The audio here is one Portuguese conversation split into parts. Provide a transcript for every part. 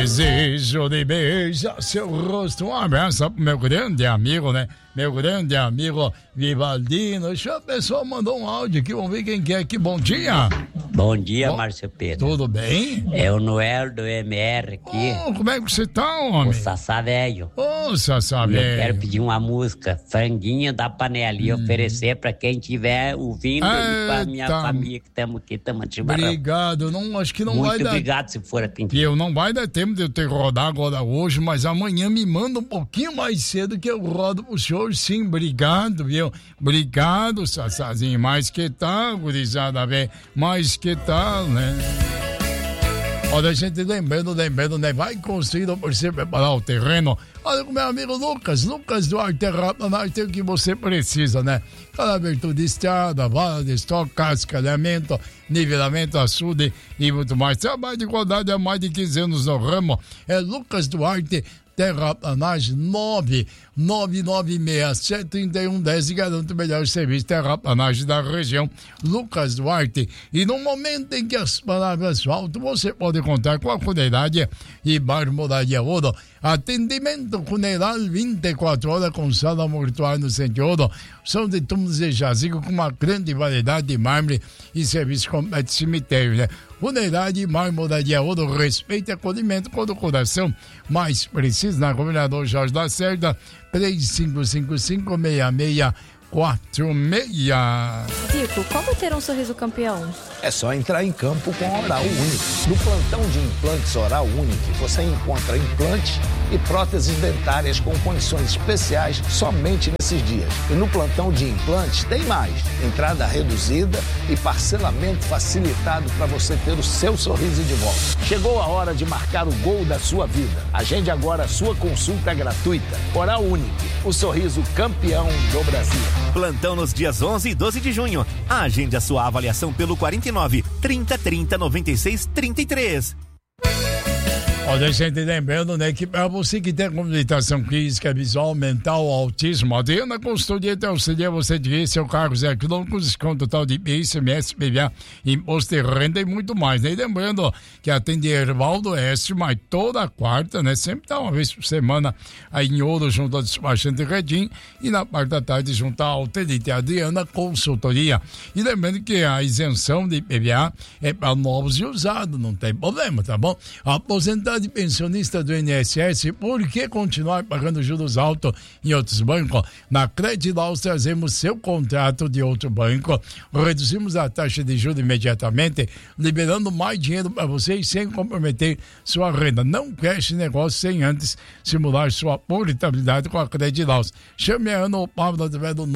Desejo de beijar seu rosto. Um abraço pro meu grande amigo, né? Meu grande amigo Vivaldino. Deixa a pessoa mandou um áudio aqui, vamos ver quem que é aqui. Bom dia. Bom dia, Márcio Pedro. Tudo bem? É o Noel do MR aqui. Como é que você tá, homem? O Sassá velho. Ô, Sassá Eu velho. quero pedir uma música, Franguinho da Panela, e oferecer pra quem estiver ouvindo e pra minha família que estamos aqui, estamos de chimarrão. Obrigado, não, acho que não Muito vai dar. obrigado se for atendido. Eu não vai dar tempo de eu ter que rodar agora hoje, mas amanhã me manda um pouquinho mais cedo que eu rodo pro senhor, sim, obrigado, viu? Obrigado, Sassazinho, mas que tal, gurizada, velho? Mas que tal, né? Olha, a gente lembrando, né? Vai construindo por você preparar o terreno. Olha, com meu amigo Lucas Duarte Terraplanagem, tem o que você precisa, né? Cada abertura de estrada, vala de estoque, cascalhamento, nivelamento, açude e muito mais. Trabalho de qualidade há mais de 15 anos no ramo. É Lucas Duarte Terraplanagem 999673110 e garante o melhor serviço de terraplanagem da região. Lucas Duarte. E no momento em que as palavras faltam, você pode contar com a Funerária e Barmoraria Ouro. Atendimento funeral 24 horas com sala mortuária no Centro Ouro. São de túmulos de jazigo com uma grande variedade de mármore e serviço completo de cemitério, né? Funerária e Marmoraria Ouro, respeito e acolhimento quando o coração mais preciso, na Governador Jorge Lacerda, 3555-6646. Zico, como ter um sorriso campeão? É só entrar em campo com a Oral Unique. No plantão de implantes Oral Unique, você encontra implantes e próteses dentárias com condições especiais somente nesses dias. E no plantão de implantes tem mais. Entrada reduzida e parcelamento facilitado para você ter o seu sorriso de volta. Chegou a hora de marcar o gol da sua vida. Agende agora a sua consulta gratuita. Oral Unique, o sorriso campeão do Brasil. Plantão nos dias 11 e 12 de junho. Agende a sua avaliação pelo 49 30 30 96 33. Olha, a gente lembrando, né, que para você que tem comunicação física, visual, mental, autismo, a Adriana Consultoria te auxilia você dirigir seu carro 0 km com desconto total de ICMS, PVA, imposto de renda e muito mais, né? E lembrando que atende Ervaldo Oeste, mas toda quarta, né, sempre dá uma vez por semana aí em Ouro, junto ao despachante Redim, e na parte da tarde junto à Altelite Adriana Consultoria. E lembrando que a isenção de PVA é para novos e usados, não tem problema, tá bom? Aposentado de pensionista do INSS, por que continuar pagando juros altos em outros bancos? Na Credilaus trazemos seu contrato de outro banco, reduzimos a taxa de juros imediatamente, liberando mais dinheiro para vocês sem comprometer sua renda. Não feche negócio sem antes simular sua profitabilidade com a Credilaus. Chame a Ana ou Pablo através do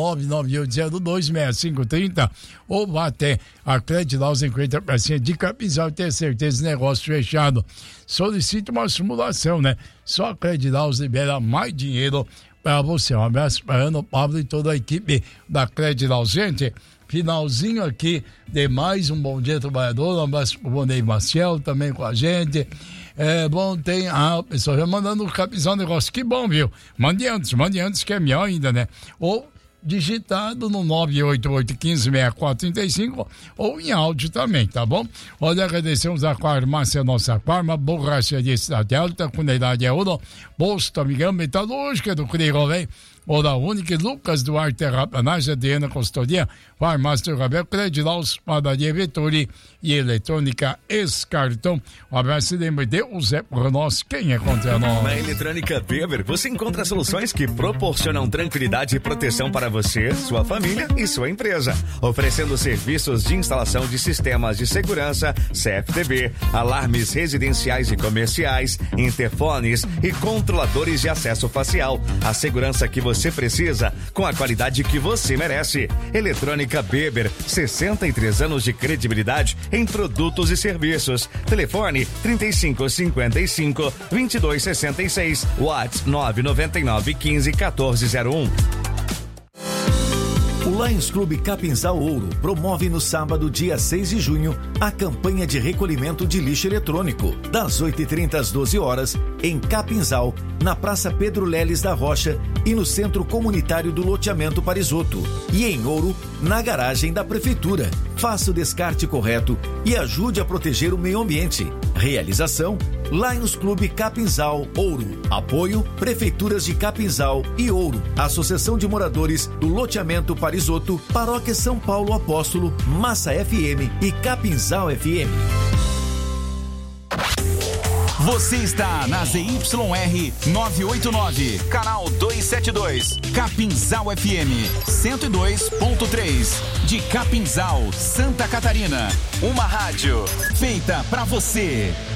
998026530 ou vá até a Credilaus em Creta Pracinha de Capinzal e ter certeza de negócio fechado. Solicite uma simulação, né? Só a Credilaus libera mais dinheiro para você. Um abraço para Ana, Pablo e toda a equipe da Credilaus. Gente, finalzinho aqui de mais um Bom Dia Trabalhador. Um abraço para o Bonei Maciel também com a gente. É bom, tem a pessoa já mandando o capizão negócio. Que bom, viu? Mande antes que é melhor ainda, né? Ou digitado no 988-15-6435 ou em áudio também, tá bom? Olha, agradecemos a Farmácia Nossa Farma, borracharia Cidade Alta, Funerária Ouro, Posto Amigão, Metalúrgica do Crirovém, Oral Unique, Lucas Duarte Terraplanagem, Adriana Consultoria, Farmácia do Rabel, Credilaus, Padaria Vettori e Eletrônica Escartão. Um abraço e lembre de o Zé por nós, quem é contra nós? Na Eletrônica Weber você encontra soluções que proporcionam tranquilidade e proteção para você, sua família e sua empresa, oferecendo serviços de instalação de sistemas de segurança, CFTV, alarmes residenciais e comerciais, interfones e controladores de acesso facial. A segurança que você precisa, com a qualidade que você merece. Eletrônica Weber, 63 anos de credibilidade em produtos e serviços. Telefone 3555-2266, WhatsApp 999-15-1401. O Lions Clube Capinzal Ouro promove no sábado, dia 6 de junho, a campanha de recolhimento de lixo eletrônico, das 8h30 às 12 horas, em Capinzal, na Praça Pedro Leles da Rocha e no Centro Comunitário do Loteamento Parisoto. E em Ouro, na garagem da Prefeitura. Faça o descarte correto e ajude a proteger o meio ambiente. Realização Lions Clube Capinzal, Ouro. Apoio Prefeituras de Capinzal e Ouro. Associação de Moradores do Loteamento Parisoto, Paróquia São Paulo Apóstolo, Massa FM e Capinzal FM. Você está na ZYR 989, canal 272, Capinzal FM 102.3, de Capinzal, Santa Catarina. Uma rádio feita pra você.